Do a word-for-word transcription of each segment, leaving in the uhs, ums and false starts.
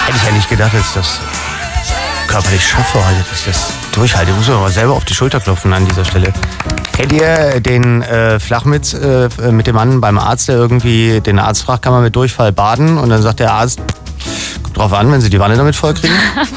Hätte ich ja nicht gedacht, dass ich das körperlich schaffe heute, dass ich das durchhalte. Ich muss mir mal selber auf die Schulter klopfen an dieser Stelle. Kennt ihr den äh, Flachwitz äh, mit dem Mann beim Arzt, der irgendwie den Arzt fragt, kann man mit Durchfall baden? Und dann sagt der Arzt, kommt drauf an, wenn Sie die Wanne damit vollkriegen.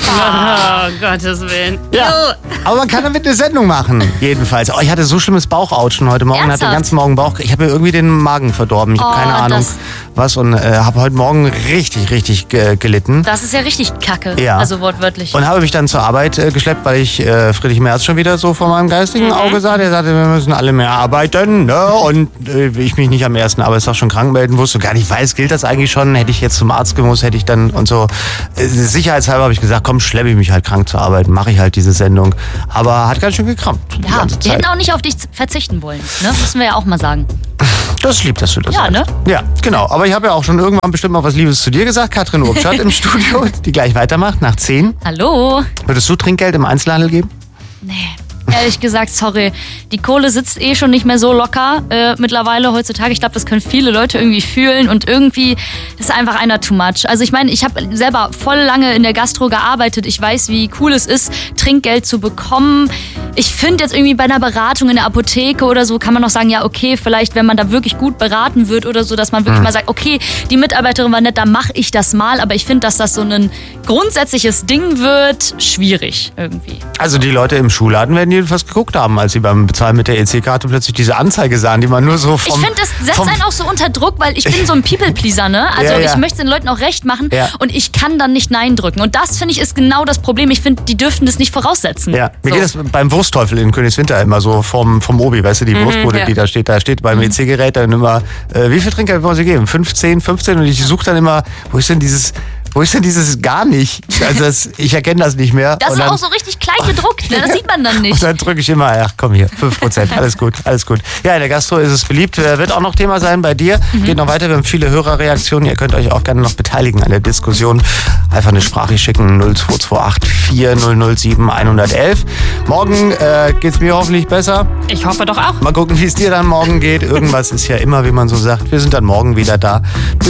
Oh, Gottes Willen. Ja, aber man kann damit eine Sendung machen, jedenfalls. Oh, ich hatte so schlimmes Bauchautschen heute Morgen. Ich hatte den ganzen Morgen Bauch. Ich habe mir irgendwie den Magen verdorben. Ich habe oh, keine Ahnung was und äh, habe heute Morgen richtig, richtig ge- gelitten. Das ist ja richtig kacke, ja. Also wortwörtlich. Und habe mich dann zur Arbeit äh, geschleppt, weil ich äh, Friedrich Merz schon wieder so vor meinem geistigen mhm. Auge sah. Der sagte, wir müssen alle mehr arbeiten. Ne? Und äh, ich mich nicht am ersten Arbeitstag schon krank melden wusste. Gar nicht weiß, gilt das eigentlich schon? Hätte ich jetzt zum Arzt gemusst, hätte ich dann und so. Äh, sicherheitshalber habe ich gesagt, komm, schleppe ich mich halt krank zur Arbeit, mache ich halt diese Sendung. Aber hat ganz schön gekrampft. Ja, wir hätten auch nicht auf dich verzichten wollen. Ne? Müssen wir ja auch mal sagen. Das ist lieb, dass du das ja, sagst. Ne? Ja, genau. Aber ich habe ja auch schon irgendwann bestimmt mal was Liebes zu dir gesagt. Katrin Urbschat im Studio, die gleich weitermacht, nach zehn. Hallo. Würdest du Trinkgeld im Einzelhandel geben? Nee. Ehrlich gesagt, sorry. Die Kohle sitzt eh schon nicht mehr so locker äh, mittlerweile heutzutage. Ich glaube, das können viele Leute irgendwie fühlen und irgendwie ist einfach einer too much. Also ich meine, ich habe selber voll lange in der Gastro gearbeitet. Ich weiß, wie cool es ist, Trinkgeld zu bekommen. Ich finde jetzt irgendwie bei einer Beratung in der Apotheke oder so kann man noch sagen, ja okay, vielleicht wenn man da wirklich gut beraten wird oder so, dass man wirklich mhm. mal sagt, okay, die Mitarbeiterin war nett, dann mache ich das mal. Aber ich finde, dass das so ein grundsätzliches Ding wird, schwierig irgendwie. Also die Leute im Schuhladen werden jedenfalls geguckt haben, als sie beim Bezahlen mit der E C-Karte plötzlich diese Anzeige sahen, die man nur so vom... Ich finde, das setzt einen auch so unter Druck, weil ich bin so ein People-Pleaser, ne? Also ja, ja. ich möchte den Leuten auch recht machen ja. und ich kann dann nicht Nein drücken. Und das, finde ich, ist genau das Problem. Ich finde, die dürften das nicht voraussetzen. Ja, mir so. geht das beim Wurstteufel in Königswinter immer so vom, vom Obi, weißt du, die mhm, Wurstbude, ja. die da steht, da steht beim mhm. E C-Gerät dann immer, äh, wie viel Trinkgeld wollen sie geben? fünfzehn, fünfzehn und ich suche dann immer, wo ist denn dieses... Wo ist denn dieses gar nicht? Also das, ich erkenne das nicht mehr. Das und ist dann, auch so richtig klein gedruckt, ne? Das sieht man dann nicht. Und dann drücke ich immer, ach komm hier, fünf Prozent, alles gut, alles gut. Ja, in der Gastro ist es beliebt, wird auch noch Thema sein bei dir. Mhm. Geht noch weiter, wir haben viele Hörerreaktionen. Ihr könnt euch auch gerne noch beteiligen an der Diskussion. Einfach eine Sprache schicken, null zwei zwei acht vier null null sieben eins eins eins. Morgen äh, geht's mir hoffentlich besser. Ich hoffe doch auch. Mal gucken, wie es dir dann morgen geht. Irgendwas ist ja immer, wie man so sagt. Wir sind dann morgen wieder da.